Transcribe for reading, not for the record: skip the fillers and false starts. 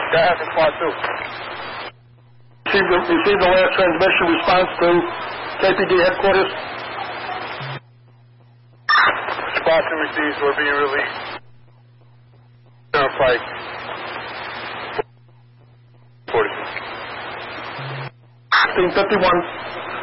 That happened spot 2. Received the last transmission response to KPD headquarters. Spot 2 receives. We're being released. Flight 46. 1551.